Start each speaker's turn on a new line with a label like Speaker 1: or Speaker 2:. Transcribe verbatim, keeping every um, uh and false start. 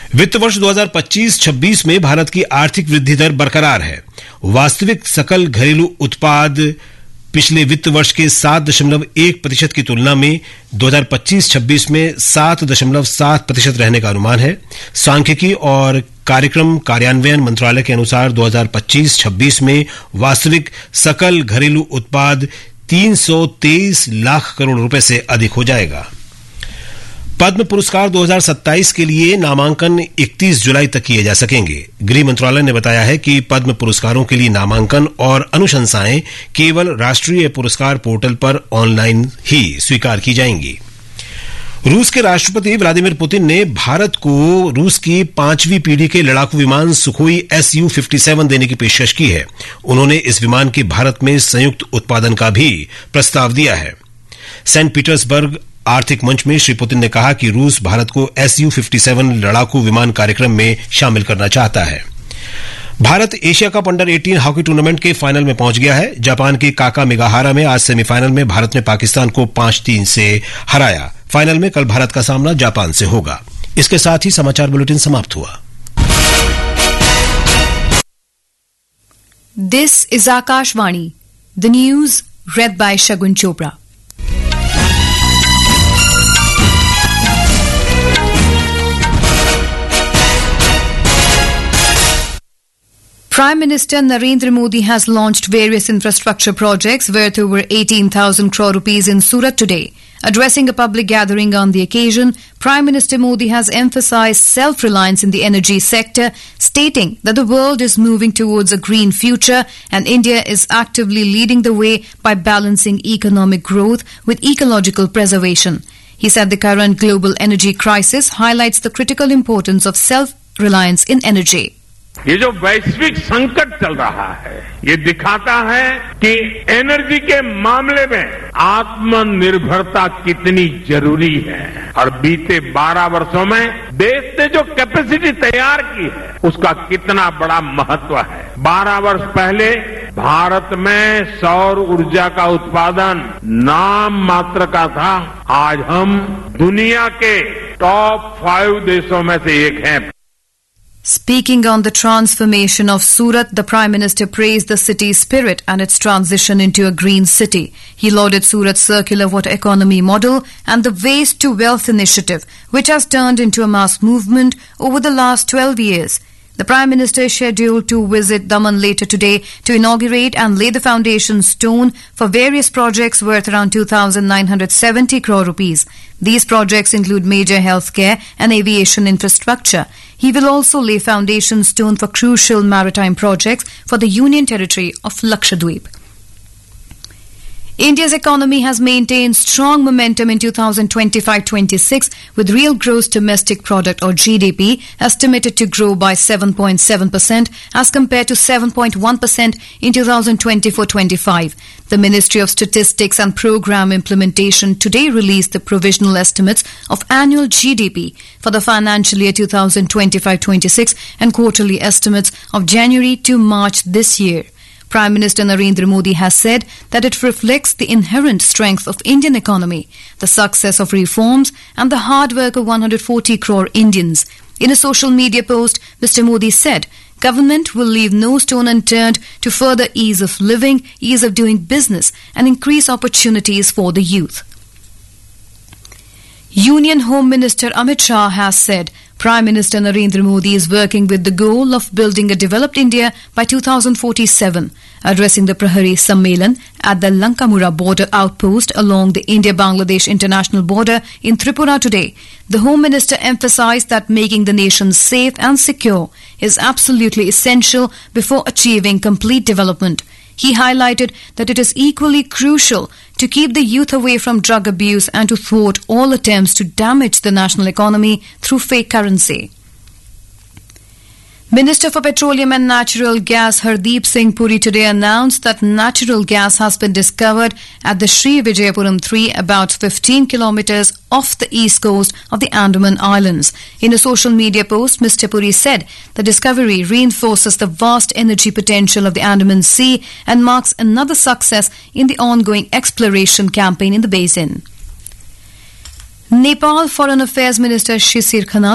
Speaker 1: वित्त वर्ष दो हज़ार पच्चीस छब्बीस में भारत की आर्थिक वृद्धि दर बरकरार है। वास्तविक सकल घरेलू उत्पाद पिछले वित्त वर्ष के सात दशमलव एक प्रतिशत की तुलना में दो हज़ार पच्चीस छब्बीस में सात दशमलव सात प्रतिशत रहने का अनुमान है। सांख्यिकी और कार्यक्रम कार्यान्वयन मंत्रालय के अनुसार दो हज़ार पच्चीस छब्बीस में वास्तविक सकल घरेलू उत्पाद तीन सौ तेईस लाख करोड़ रुपए से अधिक हो जाएगा। पद्म पुरस्कार दो हज़ार सत्ताईस के लिए नामांकन इकतीस जुलाई तक किए जा सकेंगे। गृह मंत्रालय ने बताया है कि पद्म पुरस्कारों के लिए नामांकन और अनुशंसाएं केवल राष्ट्रीय पुरस्कार पोर्टल पर ऑनलाइन ही स्वीकार की जाएंगी। रूस के राष्ट्रपति व्लादिमीर पुतिन ने भारत को रूस की पांचवी पीढ़ी के लड़ाकू विमान Sukhoi S U fifty seven देने की पेशकश की है। उन्होंने इस विमान के भारत में संयुक्त उत्पादन का भी प्रस्ताव दिया है। सेंट पीटर्सबर्ग आर्थिक मंच में श्री पुतिन ने कहा कि रूस भारत को एस यू फिफ्टी सेवन लड़ाकू विमान कार्यक्रम में शामिल करना चाहता है। भारत एशिया कप अंडर अठारह हॉकी टूर्नामेंट के फाइनल में पहुंच गया है। जापान के काका मिगाहारा में आज सेमीफाइनल में भारत ने पाकिस्तान को पांच तीन से हराया। फाइनल में कल भारत का सामना जापान से होगा। इसके साथ ही समाचार बुलेटिन समाप्त हुआ।
Speaker 2: This is Akashvani, the news red bye Shagun Chopra. Prime Minister Narendra Modi has launched various infrastructure projects worth over eighteen thousand crore rupees in Surat today. Addressing a public gathering on the occasion, Prime Minister Modi has emphasized self-reliance in the energy sector, stating that the world is moving towards a green future and India is actively leading the way by balancing economic growth with ecological preservation. He said the current global energy crisis highlights the critical importance of self-reliance in energy.
Speaker 3: ये जो वैश्विक संकट चल रहा है, ये दिखाता है कि एनर्जी के मामले में आत्मनिर्भरता कितनी जरूरी है। और बीते बारह वर्षों में देश ने जो कैपेसिटी तैयार की है, उसका कितना बड़ा महत्व है। बारह वर्ष पहले भारत में सौर ऊर्जा का उत्पादन नाम मात्र का था। आज हम दुनिया के टॉप फाइव देशों में से एक हैं।
Speaker 2: Speaking on the transformation of Surat, the Prime Minister praised the city's spirit and its transition into a green city. He lauded Surat's circular water economy model and the Waste to Wealth initiative, which has turned into a mass movement over the last twelve years. The Prime Minister is scheduled to visit Daman later today to inaugurate and lay the foundation stone for various projects worth around two thousand nine hundred seventy crore rupees. These projects include major healthcare and aviation infrastructure. He will also lay foundation stone for crucial maritime projects for the Union Territory of Lakshadweep. India's economy has maintained strong momentum in two thousand twenty-five twenty-six with real gross domestic product or G D P estimated to grow by seven point seven percent as compared to seven point one percent in two thousand twenty-four twenty-five. The Ministry of Statistics and Program Implementation today released the provisional estimates of annual G D P for the financial year two thousand twenty-five twenty-six and quarterly estimates of January to March this year. Prime Minister Narendra Modi has said that it reflects the inherent strength of Indian economy, the success of reforms and the hard work of one hundred forty crore Indians. In a social media post, Mister Modi said, "Government will leave no stone unturned to further ease of living, ease of doing business and increase opportunities for the youth." Union Home Minister Amit Shah has said Prime Minister Narendra Modi is working with the goal of building a developed India by two thousand forty-seven. Addressing the Prahari Sammelan at the Lankamura border outpost along the India-Bangladesh international border in Tripura today, the Home Minister emphasized that making the nation safe and secure is absolutely essential before achieving complete development. He highlighted that it is equally crucial to keep the youth away from drug abuse and to thwart all attempts to damage the national economy through fake currency. Minister for Petroleum and Natural Gas Hardeep Singh Puri today announced that natural gas has been discovered at the Sri Vijayapuram three, about fifteen kilometers off the east coast of the Andaman Islands. In a social media post, Mister Puri said the discovery reinforces the vast energy potential of the Andaman Sea and marks another success in the ongoing exploration campaign in the basin. Nepal Foreign Affairs Minister Shishir Khanal